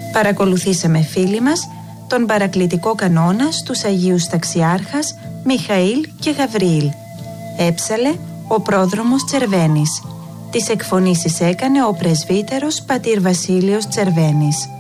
Παρακολουθήσαμε, φίλοι μας, τον παρακλητικό κανόνα στους Αγίους Ταξιάρχας Μιχαήλ και Γαβριήλ. Έψαλε ο πρόδρομος Τσερβένης. Τις εκφωνήσεις έκανε ο πρεσβύτερος πατήρ Βασίλειος Τσερβένης.